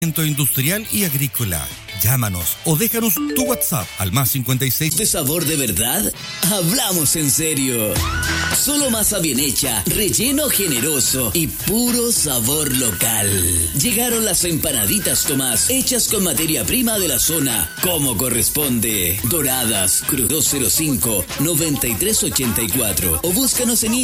industrial y agrícola. Llámanos o déjanos tu WhatsApp al más 56. ¿De sabor de verdad? Hablamos en serio. Solo masa bien hecha, relleno generoso y puro sabor local. Llegaron las empanaditas Tomás, hechas con materia prima de la zona, como corresponde. Doradas, Cruz 205-9384. O búscanos en